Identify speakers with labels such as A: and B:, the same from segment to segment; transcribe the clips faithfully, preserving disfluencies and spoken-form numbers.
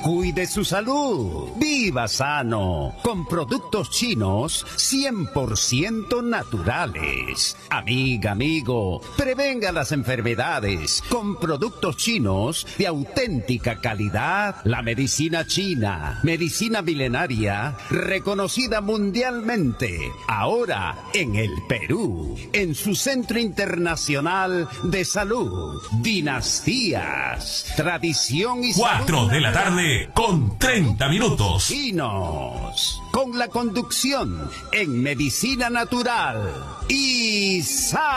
A: Cuide su salud. Viva sano. Con productos chinos cien por ciento naturales. Amiga, amigo, prevenga las enfermedades con productos chinos de auténtica calidad. La medicina china, medicina milenaria, reconocida mundialmente. Ahora en el Perú, en su Centro Internacional de Salud. Dinastías, tradición y
B: Cuatro
A: salud.
B: de la tarde con treinta minutos.
A: Chinos, con la conducción en medicina natural. Isa.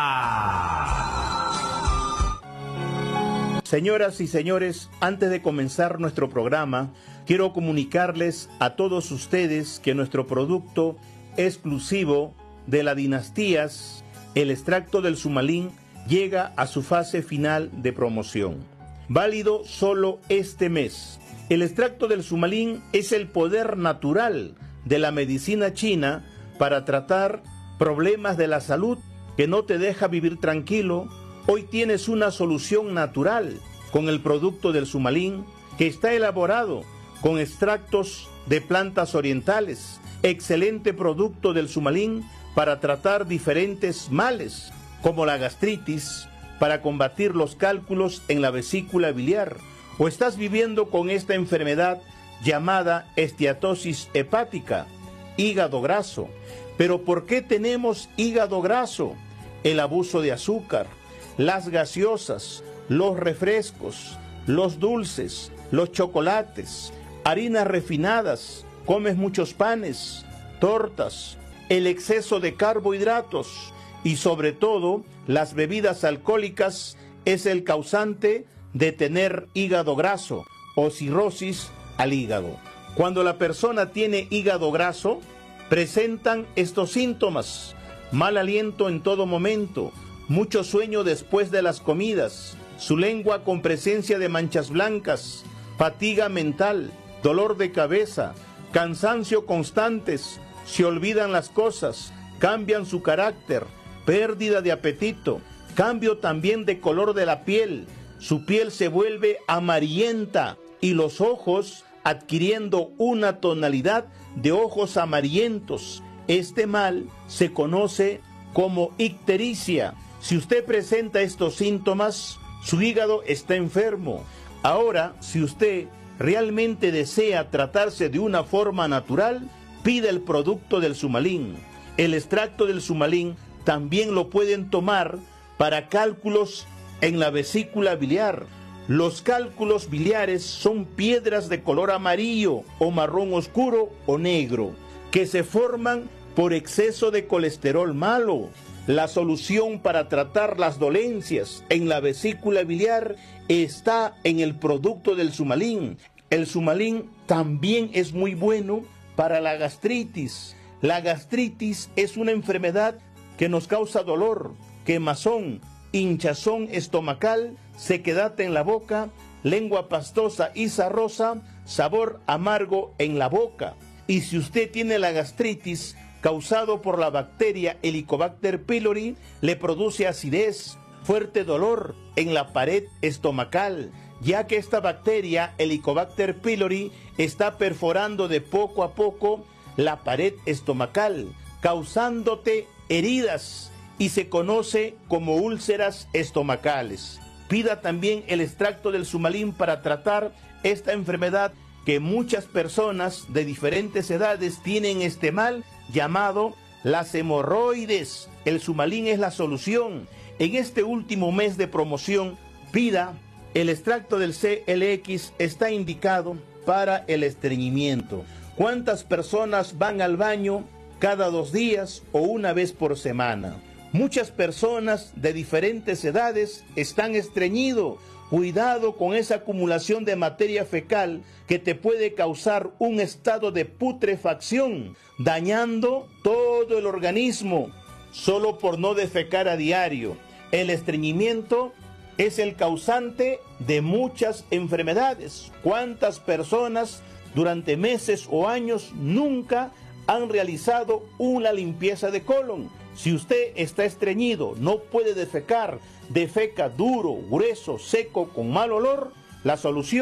C: Señoras y señores, antes de comenzar nuestro programa, quiero comunicarles a todos ustedes que nuestro producto exclusivo de la Dinastías, el extracto del Sumalín, llega a su fase final de promoción. Válido solo este mes. El extracto del Sumalín es el poder natural de la medicina china para tratar problemas de la salud que no te deja vivir tranquilo. Hoy tienes una solución natural con el producto del Sumalín, que está elaborado con extractos de plantas orientales. Excelente producto del Sumalín para tratar diferentes males, como la gastritis, para combatir los cálculos en la vesícula biliar, o estás viviendo con esta enfermedad llamada esteatosis hepática, hígado graso. Pero ¿por qué tenemos hígado graso? El abuso de azúcar, las gaseosas, los refrescos, los dulces, los chocolates, harinas refinadas, comes muchos panes, tortas, el exceso de carbohidratos y sobre todo las bebidas alcohólicas es el causante de tener hígado graso o cirrosis al hígado. Cuando la persona tiene hígado graso, presentan estos síntomas: mal aliento en todo momento, mucho sueño después de las comidas, su lengua con presencia de manchas blancas, fatiga mental, dolor de cabeza, cansancio constantes, se olvidan las cosas, cambian su carácter, pérdida de apetito, cambio también de color de la piel, su piel se vuelve amarillenta y los ojos adquiriendo una tonalidad de ojos amarillentos. Este mal se conoce como ictericia. Si usted presenta estos síntomas, su hígado está enfermo. Ahora, si usted realmente desea tratarse de una forma natural, pida el producto del Sumalín. El extracto del Sumalín también lo pueden tomar para cálculos en la vesícula biliar. Los cálculos biliares son piedras de color amarillo o marrón oscuro o negro que se forman por exceso de colesterol malo. La solución para tratar las dolencias en la vesícula biliar está en el producto del Sumalín. El Sumalín también es muy bueno para la gastritis. La gastritis es una enfermedad que nos causa dolor, quemazón, hinchazón estomacal, sequedad en la boca, lengua pastosa y sarrosa, sabor amargo en la boca. Y si usted tiene la gastritis causado por la bacteria Helicobacter pylori, le produce acidez, fuerte dolor en la pared estomacal, ya que esta bacteria Helicobacter pylori está perforando de poco a poco la pared estomacal, causándote heridas y se conoce como úlceras estomacales. Pida también el extracto del Sumalín para tratar esta enfermedad que muchas personas de diferentes edades tienen, este mal llamado las hemorroides. El Sumalín es la solución. En este último mes de promoción, pida el extracto del C L X, está indicado para el estreñimiento. ¿Cuántas personas van al baño cada dos días o una vez por semana? Muchas personas de diferentes edades están estreñidos. Cuidado con esa acumulación de materia fecal que te puede causar un estado de putrefacción, dañando todo el organismo solo por no defecar a diario. El estreñimiento es el causante de muchas enfermedades. ¿Cuántas personas durante meses o años nunca han realizado una limpieza de colon? Si usted está estreñido, no puede defecar, defeca duro, grueso, seco, con mal olor, la solución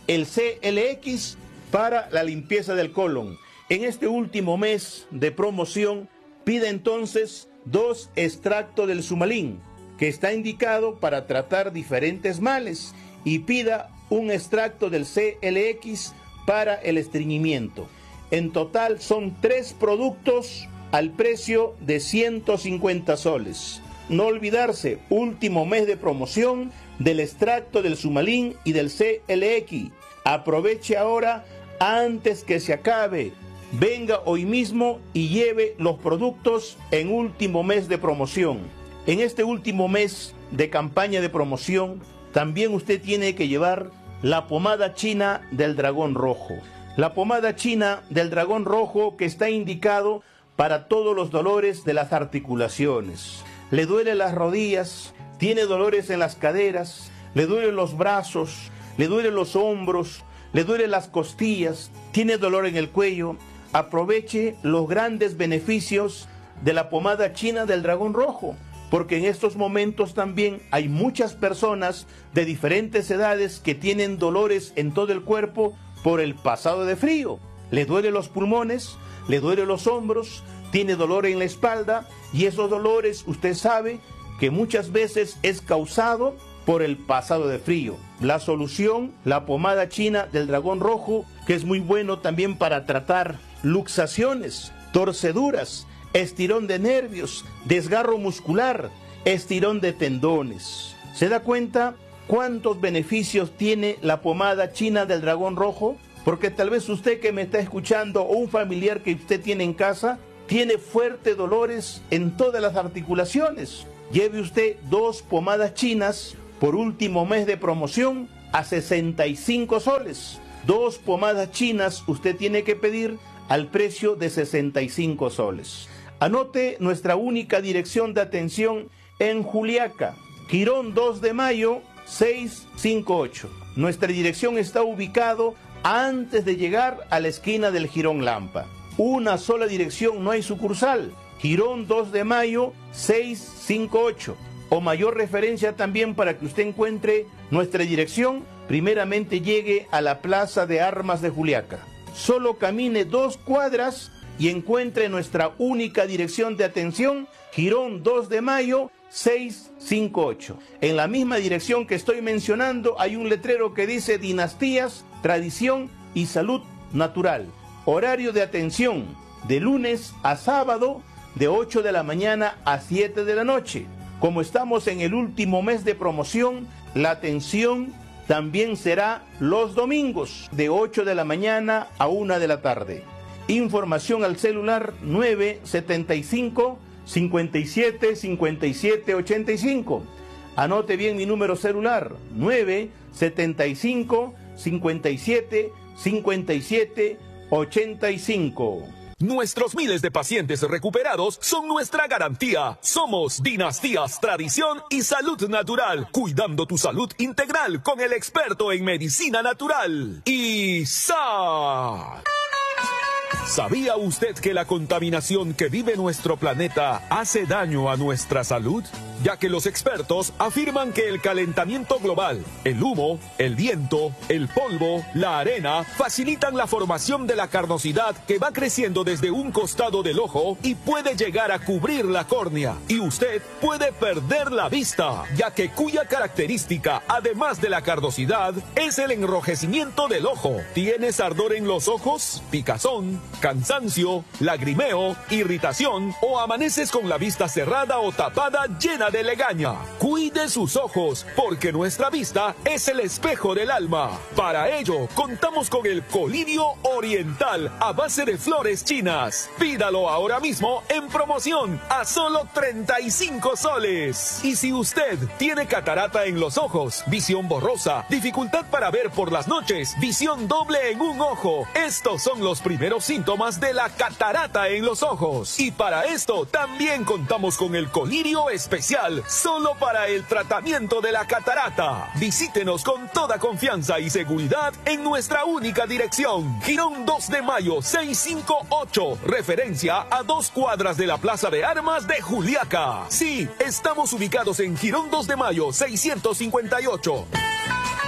C: el C L X para la limpieza del colon. En este último mes de promoción, pida entonces dos extractos del Sumalín, que está indicado para tratar diferentes males, y pida un extracto del C L X para el estreñimiento. En total son tres productos al precio de ciento cincuenta soles. No olvidarse, último mes de promoción del extracto del Sumalín y del C L X. Aproveche ahora antes que se acabe. Venga hoy mismo y lleve los productos en último mes de promoción. En este último mes de campaña de promoción, también usted tiene que llevar la pomada china del dragón rojo. La pomada china del dragón rojo, que está indicado para todos los dolores de las articulaciones. Le duelen las rodillas, tiene dolores en las caderas, le duelen los brazos, le duelen los hombros, le duelen las costillas, tiene dolor en el cuello. Aproveche los grandes beneficios de la pomada china del dragón rojo, porque en estos momentos también hay muchas personas de diferentes edades que tienen dolores en todo el cuerpo por el pasado de frío. Le duelen los pulmones, le duelen los hombros, tiene dolor en la espalda, y esos dolores usted sabe que muchas veces es causado por el pasado de frío. La solución, la pomada china del dragón rojo, que es muy bueno también para tratar luxaciones, torceduras, estirón de nervios, desgarro muscular, estirón de tendones. ¿Se da cuenta cuántos beneficios tiene la pomada china del dragón rojo? Porque tal vez usted que me está escuchando, o un familiar que usted tiene en casa, tiene fuertes dolores en todas las articulaciones. Lleve usted dos pomadas chinas por último mes de promoción a sesenta y cinco soles. Dos pomadas chinas usted tiene que pedir al precio de sesenta y cinco soles. Anote nuestra única dirección de atención en Juliaca, Girón dos de mayo seiscientos cincuenta y ocho. Nuestra dirección está ubicado antes de llegar a la esquina del Jirón Lampa. Una sola dirección, no hay sucursal. Girón dos de mayo seiscientos cincuenta y ocho. O mayor referencia también para que usted encuentre nuestra dirección, primeramente llegue a la Plaza de Armas de Juliaca. Solo camine dos cuadras y encuentre nuestra única dirección de atención, Girón dos de mayo seiscientos cincuenta y ocho. En la misma dirección que estoy mencionando hay un letrero que dice Dinastías, Tradición y Salud Natural. Horario de atención de lunes a sábado de ocho de la mañana a siete de la noche. Como estamos en el último mes de promoción, la atención también será los domingos de ocho de la mañana a una de la tarde. Información al celular nueve setenta y cinco, cincuenta y siete, cincuenta y siete, ochenta y cinco. Anote bien mi número celular, nueve setenta y cinco, cincuenta y siete, cincuenta y siete, ochenta y cinco.
B: Nuestros miles de pacientes recuperados son nuestra garantía. Somos Dinastías, Tradición y Salud Natural, cuidando tu salud integral con el experto en medicina natural, I S A C. ¿Sabía usted que la contaminación que vive nuestro planeta hace daño a nuestra salud? Ya que los expertos afirman que el calentamiento global, el humo, el viento, el polvo, la arena, facilitan la formación de la carnosidad que va creciendo desde un costado del ojo y puede llegar a cubrir la córnea. Y usted puede perder la vista, ya que cuya característica, además de la carnosidad, es el enrojecimiento del ojo. ¿Tienes ardor en los ojos, picazón, cansancio, lagrimeo, irritación o amaneces con la vista cerrada o tapada llena de legaña? Cuide sus ojos, porque nuestra vista es el espejo del alma. Para ello, contamos con el colirio oriental a base de flores chinas. Pídalo ahora mismo en promoción a solo treinta y cinco soles. Y si usted tiene catarata en los ojos, visión borrosa, dificultad para ver por las noches, visión doble en un ojo, estos son los primeros síntomas de la catarata en los ojos. Y para esto también contamos con el colirio especial solo para el tratamiento de la catarata. Visítenos con toda confianza y seguridad en nuestra única dirección, Girón dos de mayo seiscientos cincuenta y ocho, referencia a dos cuadras de la Plaza de Armas de Juliaca. Sí, estamos ubicados en Girón dos de mayo seiscientos cincuenta y ocho.